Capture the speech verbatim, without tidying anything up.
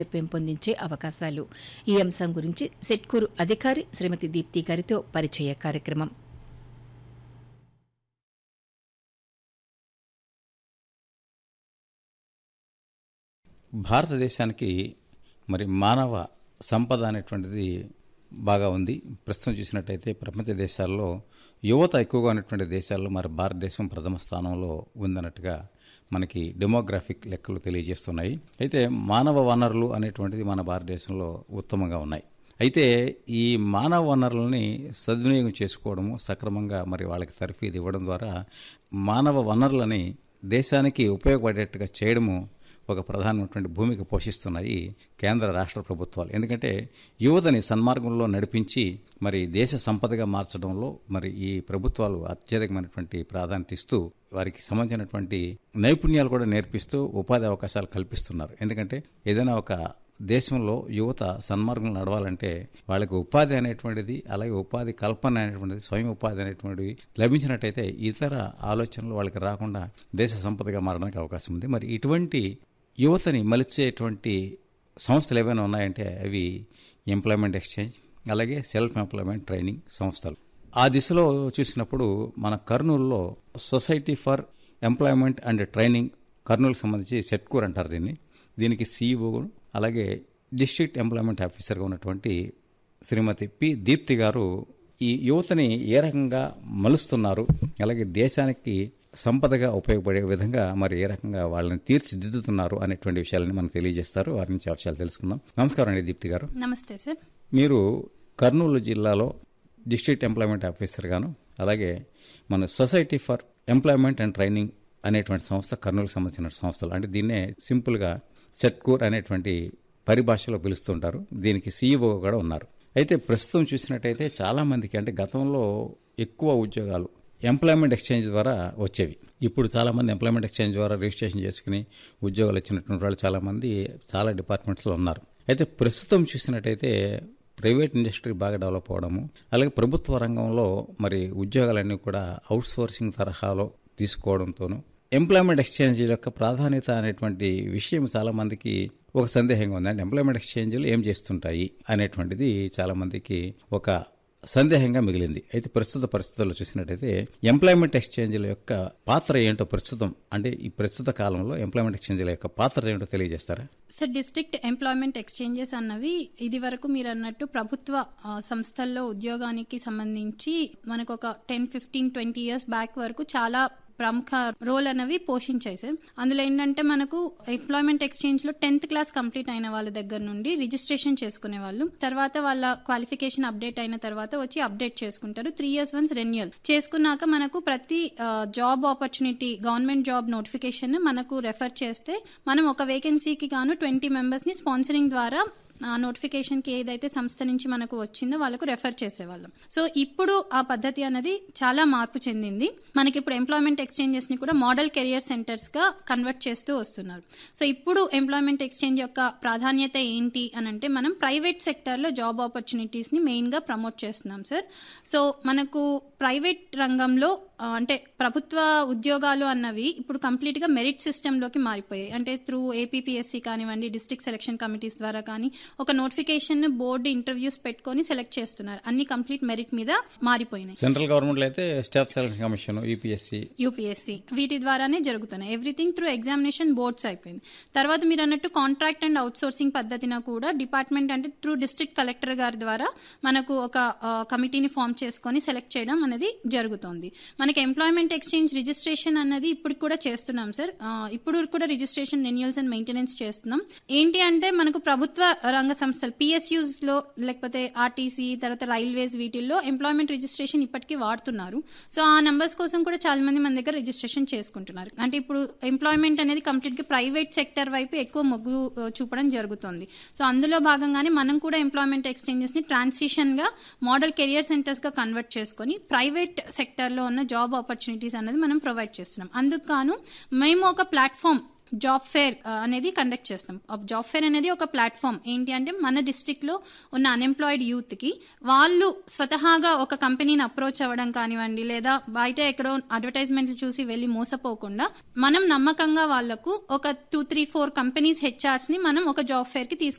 పెంపొందించే అవకాశాలు. ఈ అంశం గురించి సెట్కూరు అధికారి శ్రీమతి దీప్తి గారితో పరిచయ కార్యక్రమం. భారతదేశానికి మరి మానవ సంపద అనేటువంటిది బాగా ఉంది. ప్రస్తుతం చూసినట్టయితే ప్రపంచ దేశాల్లో యువత ఎక్కువగా ఉన్నటువంటి దేశాల్లో మరి భారతదేశం ప్రథమ స్థానంలో ఉందన్నట్టుగా మనకి డెమోగ్రాఫిక్ లెక్కలు తెలియజేస్తున్నాయి. అయితే మానవ వనరులు అనేటువంటిది మన భారతదేశంలో ఉత్తమంగా ఉన్నాయి. అయితే ఈ మానవ వనరులని సద్వినియోగం చేసుకోవడము, సక్రమంగా మరి వాళ్ళకి తర్ఫీదు ఇవ్వడం ద్వారా మానవ వనరులని దేశానికి ఉపయోగపడేట్టుగా చేయడము ఒక ప్రధానమైనటువంటి భూమిక పోషిస్తున్నాయి కేంద్ర రాష్ట్ర ప్రభుత్వాలు. ఎందుకంటే యువతని సన్మార్గంలో నడిపించి మరి దేశ సంపదగా మార్చడంలో మరి ఈ ప్రభుత్వాలు అత్యధికమైనటువంటి ప్రాధాన్యత ఇస్తూ వారికి సంబంధించినటువంటి నైపుణ్యాలు కూడా నేర్పిస్తూ ఉపాధి అవకాశాలు కల్పిస్తున్నారు. ఎందుకంటే ఏదైనా ఒక దేశంలో యువత సన్మార్గంలో నడవాలంటే వాళ్ళకి ఉపాధి అనేటువంటిది, అలాగే ఉపాధి కల్పన అనేటువంటిది, స్వయం ఉపాధి అనేటువంటిది లభించినట్టయితే ఇతర ఆలోచనలు వాళ్ళకి రాకుండా దేశ సంపదగా మారడానికి అవకాశం ఉంది. మరి ఇటువంటి యువతని మలిచేటువంటి సంస్థలు ఏవైనా ఉన్నాయంటే అవి ఎంప్లాయ్మెంట్ ఎక్స్చేంజ్, అలాగే సెల్ఫ్ ఎంప్లాయ్మెంట్ ట్రైనింగ్ సంస్థలు. ఆ దిశలో చూసినప్పుడు మన కర్నూలులో society for employment and training, కర్నూలుకి సంబంధించి సెట్కూర్ అంటారు దీన్ని. దీనికి సీఈఓ అలాగే డిస్ట్రిక్ట్ ఎంప్లాయ్మెంట్ ఆఫీసర్గా ఉన్నటువంటి శ్రీమతి పి దీప్తి గారు ఈ యువతని ఏ రకంగా మలుస్తున్నారు, అలాగే దేశానికి సంపదగా ఉపయోగపడే విధంగా మరి ఏ రకంగా వాళ్ళని తీర్చిదిద్దుతున్నారు అనేటువంటి విషయాలని మనకు తెలియజేస్తారు. వారి నుంచి ఆ విషయాలు తెలుసుకుందాం. నమస్కారం అండి దీప్తి గారు. నమస్తే సార్. మీరు కర్నూలు జిల్లాలో డిస్ట్రిక్ట్ ఎంప్లాయ్మెంట్ ఆఫీసర్ గాను, అలాగే మన society for employment and training అనేటువంటి సంస్థ, కర్నూలుకు సంబంధించిన సంస్థలు, అంటే దీన్నే సింపుల్గా సెట్కూర్ అనేటువంటి పరిభాషలో పిలుస్తుంటారు. దీనికి సీఈఓ కూడా ఉన్నారు. అయితే ప్రస్తుతం చూసినట్టయితే చాలామందికి, అంటే గతంలో ఎక్కువ ఉద్యోగాలు ఎంప్లాయ్మెంట్ ఎక్స్చేంజ్ ద్వారా వచ్చేవి. ఇప్పుడు చాలామంది ఎంప్లాయ్మెంట్ ఎక్స్చేంజ్ ద్వారా రిజిస్ట్రేషన్ చేసుకుని ఉద్యోగాలు వచ్చినటువంటి వాళ్ళు చాలామంది చాలా డిపార్ట్మెంట్స్లో ఉన్నారు. అయితే ప్రస్తుతం చూసినట్టయితే ప్రైవేట్ ఇండస్ట్రీ బాగా డెవలప్ అవడము, అలాగే ప్రభుత్వ రంగంలో మరి ఉద్యోగాలన్నీ కూడా అవుట్ సోర్సింగ్ తరహాలో తీసుకోవడంతోనూ ఎంప్లాయ్మెంట్ ఎక్స్చేంజ్ యొక్క ప్రాధాన్యత అనేటువంటి విషయం చాలామందికి ఒక సందేహంగా ఉంది. అంటే ఎంప్లాయ్మెంట్ ఎక్స్చేంజ్లు ఏం చేస్తుంటాయి అనేటువంటిది చాలామందికి ఒక సందేహంగా మిగిలింది. అయితే ప్రస్తుత పరిస్థితుల్లో చూసినట్టయితే ఎంప్లాయ్మెంట్ ఎక్స్చేంజ్ల యొక్క పాత్ర ఏంటో ప్రస్తుతం, అంటే ఈ ప్రస్తుత కాలంలో ఎంప్లాయ్మెంట్ ఎక్స్చేంజ్ల యొక్క పాత్ర ఏంటో తెలియజేస్తారా? సార్, డిస్ట్రిక్ట్ ఎంప్లాయ్మెంట్ ఎక్స్చేంజెస్ అన్నవి ఇది వరకు మీరు అన్నట్టు ప్రభుత్వ సంస్థల్లో ఉద్యోగానికి సంబంధించి మనకు ఒక ten fifteen twenty years back వరకు చాలా ప్రముఖ రోల్ అనేవి పోషించాయి సార్. అందులో ఏంటంటే మనకు ఎంప్లాయ్మెంట్ ఎక్స్చేంజ్ లో టెన్త్ క్లాస్ కంప్లీట్ అయిన వాళ్ళ దగ్గర నుండి రిజిస్ట్రేషన్ చేసుకునే వాళ్ళు, తర్వాత వాళ్ళ క్వాలిఫికేషన్ అప్డేట్ అయిన తర్వాత వచ్చి అప్డేట్ చేసుకుంటారు. త్రీ ఇయర్స్ వన్స్ రెన్యువల్ చేసుకున్నాక మనకు ప్రతి job opportunity, government job notification మనకు రెఫర్ చేస్తే మనం ఒక వేకెన్సీకి గాను ట్వంటీ మెంబర్స్ ని స్పాన్సరింగ్ ద్వారా ఆ నోటిఫికేషన్కి ఏదైతే సంస్థ నుంచి మనకు వచ్చిందో వాళ్ళకు రెఫర్ చేసేవాళ్ళం. సో ఇప్పుడు ఆ పద్ధతి అనేది చాలా మార్పు చెందింది. మనకి ఇప్పుడు ఎంప్లాయ్మెంట్ ఎక్స్చేంజెస్ ని కూడా మోడల్ కెరియర్ సెంటర్స్ గా కన్వర్ట్ చేస్తూ వస్తున్నారు. సో ఇప్పుడు ఎంప్లాయ్మెంట్ ఎక్స్చేంజ్ యొక్క ప్రాధాన్యత ఏంటి అని అంటే మనం ప్రైవేట్ సెక్టర్ లో జాబ్ ఆపర్చునిటీస్ ని మెయిన్ గా ప్రమోట్ చేస్తున్నాం సార్. సో మనకు ప్రైవేట్ రంగంలో అంటే ప్రభుత్వ ఉద్యోగాలు అన్నవి ఇప్పుడు కంప్లీట్ గా మెరిట్ సిస్టమ్ లోకి మారిపోయాయి. అంటే త్రూ ఏపీపీఎస్సీ కానివ్వండి, డిస్ట్రిక్ట్ సెలక్షన్ కమిటీస్ ద్వారా కానీ ఒక నోటిఫికేషన్ బోర్డు ఇంటర్వ్యూస్ పెట్టుకొని సెలెక్ట్ చేస్తున్నారు. అన్ని కంప్లీట్ మెరిట్ మీద మారిపోయినాయి. సెంట్రల్ గవర్నమెంట్ అయితే staff selection commission, UPSC UPSC వీటి ద్వారానే జరుగుతున్నాయి. ఎవ్రీథింగ్ త్రూ ఎగ్జామినేషన్ బోర్డ్స్ అయిపోయింది. తర్వాత మీరు అన్నట్టు కాంట్రాక్ట్ అండ్ అవుట్ సోర్సింగ్ పద్ధతిన కూడా డిపార్ట్మెంట్ అంటే త్రూ డిస్ట్రిక్ట్ కలెక్టర్ గారి ద్వారా మనకు ఒక కమిటీని ఫామ్ చేసుకొని సెలెక్ట్ చేయడం అనేది జరుగుతోంది. మనకి ఎంప్లాయ్మెంట్ ఎక్స్చేంజ్ రిజిస్ట్రేషన్ అన్నది ఇప్పుడు కూడా చేస్తున్నాం సార్. ఇప్పుడు కూడా రిజిస్ట్రేషన్, రెన్యువల్స్ అండ్ మెయింటెనెన్స్ చేస్తున్నాం. ఏంటి అంటే మనకు ప్రభుత్వ రంగ సంస్థలు పిఎస్యూస్ లో, లేకపోతే ఆర్టీసీ, తర్వాత రైల్వేస్, వీటిల్లో ఎంప్లాయ్మెంట్ రిజిస్ట్రేషన్ ఇప్పటికీ వాడుతున్నారు. సో ఆ నంబర్స్ కోసం కూడా చాలా మంది మన దగ్గర రిజిస్ట్రేషన్ చేసుకుంటున్నారు. అంటే ఇప్పుడు ఎంప్లాయ్మెంట్ అనేది కంప్లీట్ గా ప్రైవేట్ సెక్టర్ వైపు ఎక్కువ మొగ్గు చూపడం జరుగుతుంది. సో అందులో భాగంగానే మనం కూడా ఎంప్లాయ్మెంట్ ఎక్స్చేంజెస్ ని ట్రాన్సిషన్ గా మోడల్ కెరియర్ సెంటర్స్ గా కన్వర్ట్ చేసుకుని ప్రైవేట్ సెక్టర్ లో ఉన్న జాబ్ ఆపర్చునిటీస్ అనేది మనం ప్రొవైడ్ చేస్తున్నాం. అందుకు గాను మేము ఒక ప్లాట్ఫామ్ జాబ్ ఫేర్ అనేది కండక్ట్ చేస్తాం. జాబ్ ఫేర్ అనేది ఒక ప్లాట్ఫామ్. ఏంటి అంటే మన డిస్ట్రిక్ట్ లో ఉన్న అన్ఎంప్లాయిడ్ యూత్ కి వాళ్ళు స్వతహాగా ఒక కంపెనీని అప్రోచ్ అవ్వడం కానివ్వండి, లేదా బయట ఎక్కడో అడ్వర్టైజ్మెంట్లు చూసి వెళ్ళి మోసపోకుండా మనం నమ్మకంగా వాళ్లకు ఒక two three four companies HRs ని మనం ఒక జాబ్ ఫేర్ కి తీసుకు